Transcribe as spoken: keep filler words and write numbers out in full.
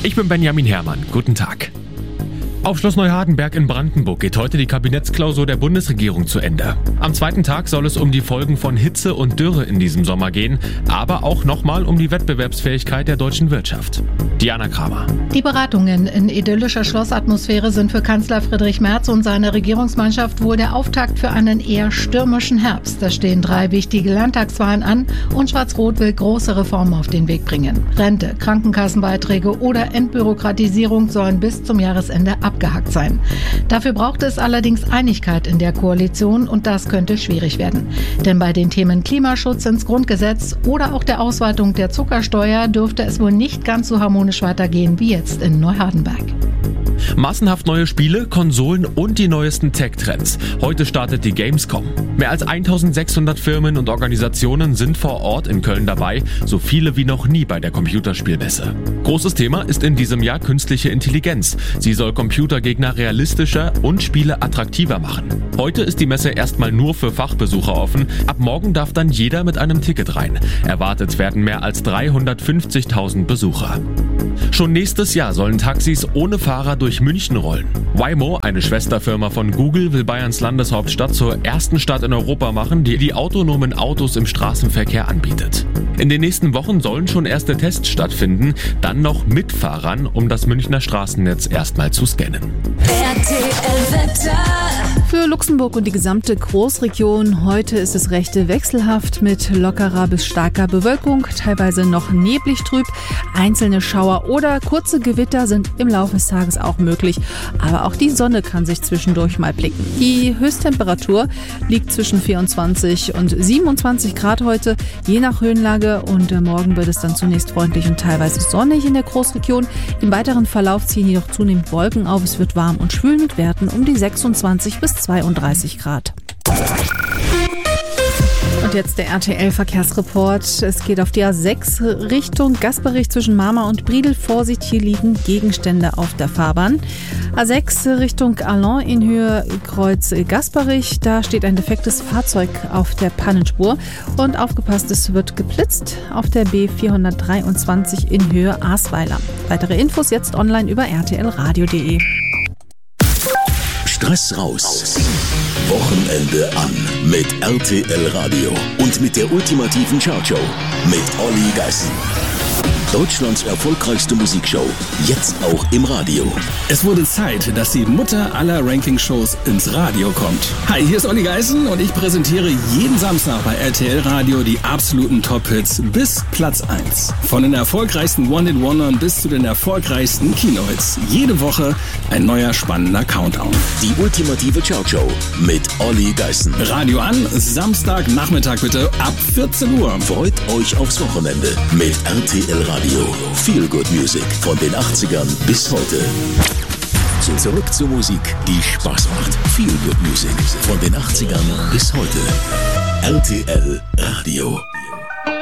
Ich bin Benjamin Herrmann. Guten Tag. Auf Schloss Neuhardenberg in Brandenburg geht heute die Kabinettsklausur der Bundesregierung zu Ende. Am zweiten Tag soll es um die Folgen von Hitze und Dürre in diesem Sommer gehen, aber auch nochmal um die Wettbewerbsfähigkeit der deutschen Wirtschaft. Diana Kramer. Die Beratungen in idyllischer Schlossatmosphäre sind für Kanzler Friedrich Merz und seine Regierungsmannschaft wohl der Auftakt für einen eher stürmischen Herbst. Da stehen drei wichtige Landtagswahlen an und Schwarz-Rot will große Reformen auf den Weg bringen. Rente, Krankenkassenbeiträge oder Entbürokratisierung sollen bis zum Jahresende abgehakt sein. Dafür braucht es allerdings Einigkeit in der Koalition und das könnte schwierig werden. Denn bei den Themen Klimaschutz ins Grundgesetz oder auch der Ausweitung der Zuckersteuer dürfte es wohl nicht ganz so harmonisch weitergehen wie jetzt in Neuhardenberg. Massenhaft neue Spiele, Konsolen und die neuesten Tech-Trends. Heute startet die Gamescom. Mehr als eintausendsechshundert Firmen und Organisationen sind vor Ort in Köln dabei, so viele wie noch nie bei der Computerspielmesse. Großes Thema ist in diesem Jahr künstliche Intelligenz. Sie soll Computergegner realistischer und Spiele attraktiver machen. Heute ist die Messe erstmal nur für Fachbesucher offen. Ab morgen darf dann jeder mit einem Ticket rein. Erwartet werden mehr als dreihundertfünfzigtausend Besucher. Schon nächstes Jahr sollen Taxis ohne Fahrer durch München rollen. Waymo, eine Schwesterfirma von Google, will Bayerns Landeshauptstadt zur ersten Stadt in Europa machen, die die autonomen Autos im Straßenverkehr anbietet. In den nächsten Wochen sollen schon erste Tests stattfinden, dann noch mit Fahrern, um das Münchner Straßennetz erstmal zu scannen. R T L-Wetter. Für Luxemburg und die gesamte Großregion heute ist es recht wechselhaft mit lockerer bis starker Bewölkung, teilweise noch neblig trüb. Einzelne Schauer oder kurze Gewitter sind im Laufe des Tages auch möglich, aber auch die Sonne kann sich zwischendurch mal blicken. Die Höchsttemperatur liegt zwischen vierundzwanzig und siebenundzwanzig Grad heute, je nach Höhenlage, und morgen wird es dann zunächst freundlich und teilweise sonnig in der Großregion. Im weiteren Verlauf ziehen jedoch zunehmend Wolken auf, es wird warm und schwül mit Werten um die sechsundzwanzig bis zweiunddreißig Grad. Und jetzt der R T L-Verkehrsreport. Es geht auf die A sechs Richtung Gasperich zwischen Marmar und Briedel. Vorsicht, hier liegen Gegenstände auf der Fahrbahn. A sechs Richtung Allons in Höhe Kreuz Gasperich. Da steht ein defektes Fahrzeug auf der Pannenspur. Und aufgepasst, es wird geblitzt auf der B vierhundertdreiundzwanzig in Höhe Ahrweiler. Weitere Infos jetzt online über r t l radio punkt d e. Stress raus. Wochenende an mit R T L Radio und mit der ultimativen Chartshow mit Olli Geißen. Deutschlands erfolgreichste Musikshow, jetzt auch im Radio. Es wurde Zeit, dass die Mutter aller Ranking-Shows ins Radio kommt. Hi, hier ist Olli Geißen und ich präsentiere jeden Samstag bei R T L Radio die absoluten Top-Hits bis Platz eins. Von den erfolgreichsten One-Hit-Wondern bis zu den erfolgreichsten Kino-Hits. Jede Woche ein neuer spannender Countdown. Die ultimative Chartshow mit Olli Geißen. Radio an, Samstagnachmittag bitte ab vierzehn Uhr. Freut euch aufs Wochenende mit R T L Radio. Feel Good Music von den achtzigern bis heute. Zurück zur Musik, die Spaß macht. Feel Good Music von den achtzigern bis heute. R T L Radio.